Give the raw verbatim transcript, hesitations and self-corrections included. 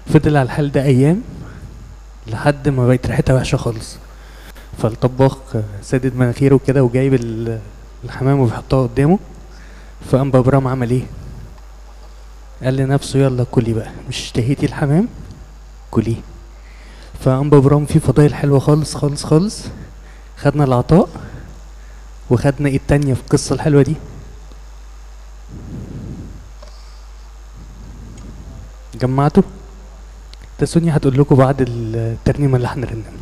فضل على الحال ده ايام لحد ما بقت ريحتها وحشه خالص. فالطباخ سادد مناخيره كده وجايب ال- الحمام وبيحطها قدامه. فقام بابرام عمل ايه؟ قال لنفسه يلا كلي بقى، مش اشتهيتي الحمام كليه. فقام بابرام فيه فضايل حلوه خالص خالص خالص. خدنا العطاء وخدنا ايه التانية في القصه الحلوه دي؟ جمعته؟ ده سونيا هتقول لكم بعد الترنيمه اللي احنا رنمنا.